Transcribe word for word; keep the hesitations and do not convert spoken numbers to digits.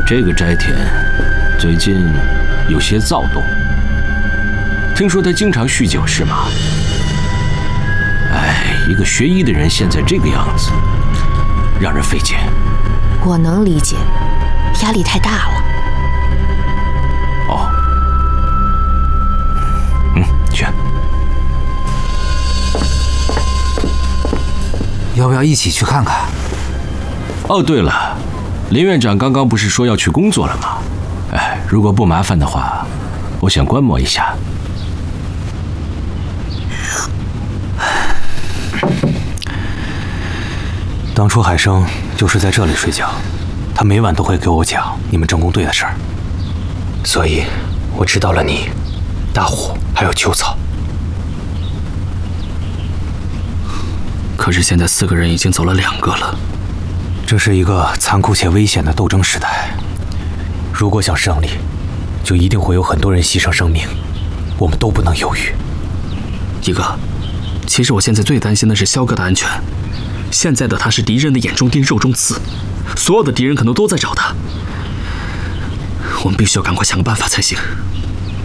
这个斋田最近有些躁动，听说他经常酗酒，是吗？哎，一个学医的人现在这个样子，让人费解。 我能理解，压力太大了。 哦，嗯，去。 要不要一起去看看？ 哦，对了，林院长刚刚不是说要去工作了吗？哎，如果不麻烦的话，我想观摩一下。 当初海生就是在这里睡觉，他每晚都会给我讲你们政工队的事儿，所以我知道了你、大虎还有秋草。 可是现在四个人已经走了两个了。 这是一个残酷且危险的斗争时代，如果想胜利，就一定会有很多人牺牲生命，我们都不能犹豫。 一哥，其实我现在最担心的是萧哥的安全。现在的他是敌人的眼中钉、肉中刺，所有的敌人可能都在找他。我们必须要赶快想个办法才行。